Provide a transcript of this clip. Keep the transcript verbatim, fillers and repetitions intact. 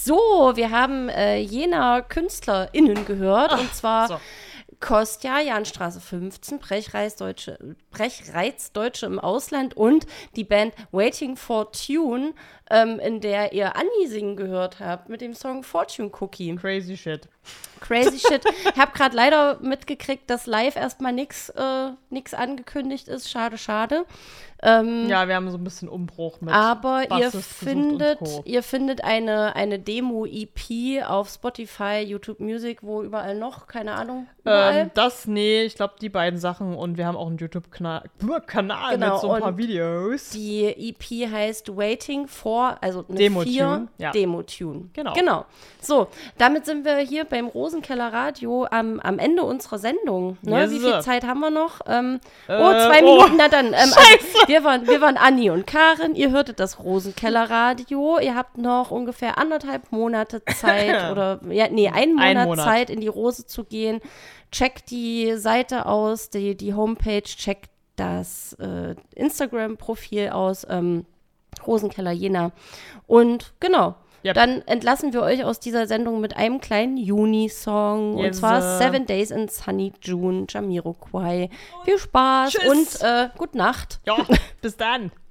So, wir haben äh, jener KünstlerInnen gehört, Ach, und zwar so. Kostja, Jahnstraße fünfzehn, Brechreiz-Deutsche, Brechreiz-Deutsche im Ausland und die Band Waiting for Tune, ähm, in der ihr Anni singen gehört habt mit dem Song Fortune Cookie. Crazy shit. Crazy shit. Ich habe gerade leider mitgekriegt, dass live erstmal nichts äh, nix angekündigt ist. Schade, schade. Ähm, Ja, wir haben so ein bisschen Umbruch mit aber ihr Bassist gesucht findet, und Co. ihr findet eine, eine Demo-E P auf Spotify, YouTube Music, wo überall noch, keine Ahnung, überall. Ähm, das, nee, ich glaube, die beiden Sachen. Und wir haben auch einen YouTube-Kanal Kanal Genau, mit so ein paar und Videos. Die E P heißt Waiting for, also eine Demo-Tune, vier ja. Demo-Tune. Genau. Genau. So, damit sind wir hier beim Rosenkeller Radio am, am Ende unserer Sendung. Ne? Yes, Wie viel sir. Zeit haben wir noch? Ähm, Äh, oh, zwei oh. Minuten, na dann. Ähm, also, wir, waren, wir waren Anni und Karin, ihr hörtet das Rosenkeller Radio. Ihr habt noch ungefähr anderthalb Monate Zeit oder, ja, nee, einen Monat, Ein Monat. Zeit, in die Rose zu gehen. Checkt die Seite aus, die, die Homepage, checkt das äh, Instagram-Profil aus, ähm, Rosenkeller Jena. Und genau, Yep. dann entlassen wir euch aus dieser Sendung mit einem kleinen Juni-Song. Yes, und zwar sir. Seven Days in Sunny June, Jamiroquai. Viel Spaß Tschüss. und äh, gute Nacht. Ja, bis dann.